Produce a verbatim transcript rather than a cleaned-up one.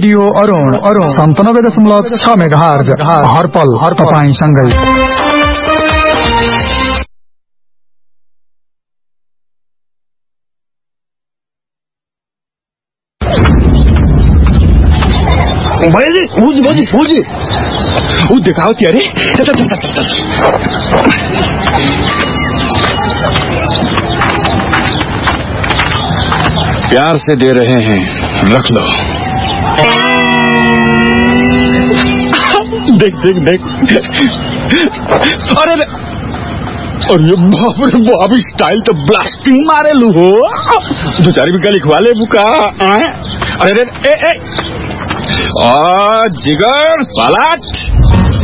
Radio Arun Arun सन्तानब्बे दशमलव छ megahertz हरपल हर तपाईंसँगै। भैया जी भोजी भोजी वो दिखाओ त्यारे चल चल चल चल चल। प्यार से दे रहे हैं, रख लो। देख देख देख अरे अरे बाप रे बाप स्टाइल तो ब्लास्टिंग मारे लू हो। दो चार भी लिखवा ले बुका। अरे ए ए आ, जिगर पलट